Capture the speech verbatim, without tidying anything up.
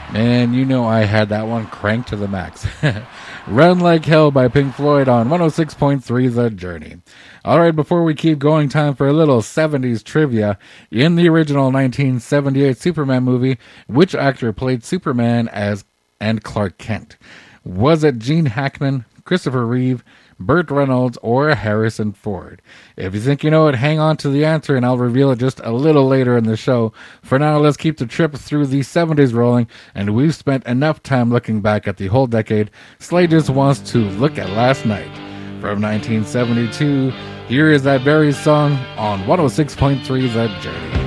And you know I had that one cranked to the max. Run Like Hell by Pink Floyd on one oh six point three The Journey. Alright, before we keep going, time for a little seventies trivia. In the original nineteen seventy-eight Superman movie, which actor played Superman as and Clark Kent? Was it Gene Hackman, Christopher Reeve, Burt Reynolds, or Harrison Ford? If you think you know it, hang on to the answer and I'll reveal it just a little later in the show. For now, let's keep the trip through the seventies rolling, and we've spent enough time looking back at the whole decade. Slade just wants to look at last night. From nineteen seventy-two, here is that very song on one oh six point three The Journey.